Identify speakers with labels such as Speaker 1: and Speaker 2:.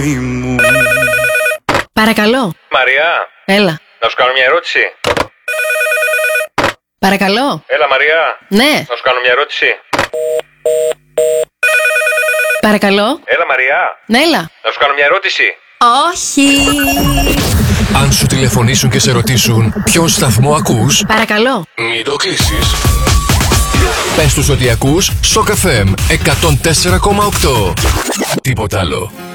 Speaker 1: Παρακαλώ.
Speaker 2: Μαριά.
Speaker 1: Έλα.
Speaker 2: Να σου κάνω μια ερώτηση.
Speaker 1: Παρακαλώ.
Speaker 2: Έλα Μαριά.
Speaker 1: Ναι.
Speaker 2: Να σου κάνω μια ερώτηση.
Speaker 1: Παρακαλώ.
Speaker 2: Έλα Μαριά.
Speaker 1: Ναι, έλα.
Speaker 2: Να σου κάνω μια ερώτηση.
Speaker 1: Όχι.
Speaker 3: Αν σου τηλεφωνήσουν και σε ρωτήσουν ποιον σταθμό ακούς,
Speaker 1: Παρακαλώ.
Speaker 3: μην το κλείσεις. Πες τους ότι ακούς Shock FM 104,8. Τίποτα άλλο.